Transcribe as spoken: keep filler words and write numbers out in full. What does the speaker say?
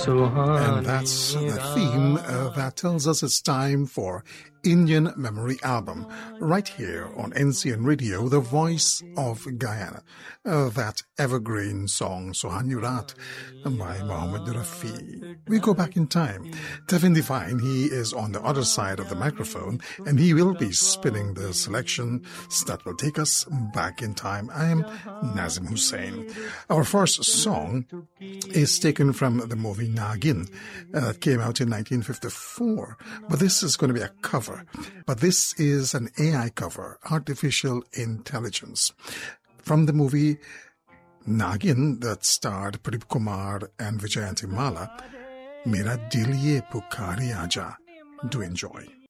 And that's the theme uh, that tells us it's time for Indian Memory Album, right here on N C N Radio, the voice of Guyana. Uh, that evergreen song, Suhani Raat, by Mohammed Rafi. We go back in time. Tevin Devine, he is on the other side of the microphone, and he will be spinning the selections that will take us back in time. I am Nazim Hussain. Our first song is taken from the movie Nagin uh, that came out in nineteen fifty-four, but this is going to be a cover. But this is an A I cover, artificial intelligence, from the movie Nagin that starred Pradeep Kumar and Vijayanti Mala. Mera Dil Ye Pukari Aaja. Do enjoy.